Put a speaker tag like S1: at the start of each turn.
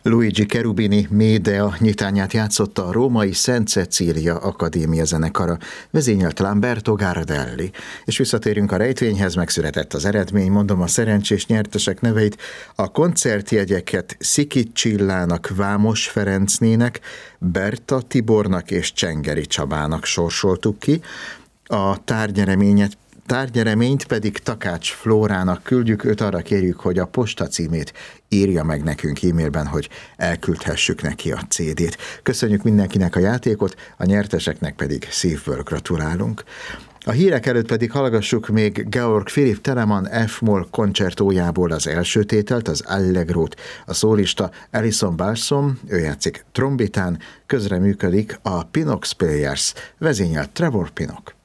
S1: Luigi Cherubini Médea nyitányát játszotta a római Szent Cecília Akadémia zenekara, vezényelt Lamberto Gardelli. És visszatérünk a rejtvényhez, megszületett az eredmény, mondom a szerencsés nyertesek neveit. A koncertjegyeket Szikics Csillának, Vámos Ferencnének, Berta Tibornak és Csengeri Csabának sorsoltuk ki. A tárgyereményt pedig Takács Flórának küldjük, őt arra kérjük, hogy a postacímét írja meg nekünk e-mailben, hogy elküldhessük neki a CD-t. Köszönjük mindenkinek a játékot, a nyerteseknek pedig szívből gratulálunk. A hírek előtt pedig hallgassuk még Georg Philipp Telemann F-moll koncertójából az első tételt, az Allegrót. A szólista Alison Balsom, ő játszik trombitán, közreműködik a Pinnock Players, vezényelt Trevor Pinnock.